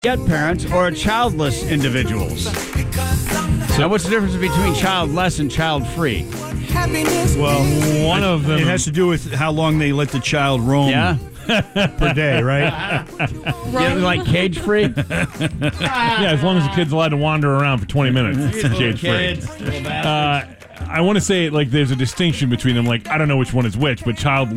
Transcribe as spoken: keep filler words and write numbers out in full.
yet parents or childless individuals. So what's the difference between childless and child-free? Well, One of them. it has to do with how long they let the child roam Yeah? per day, right? Yeah, like cage-free? Yeah, as long as the kid's allowed to wander around for twenty minutes, it's cage free. Kids, little bastards. Uh, I want to say like there's a distinction between them. Like I don't know which one is which, but child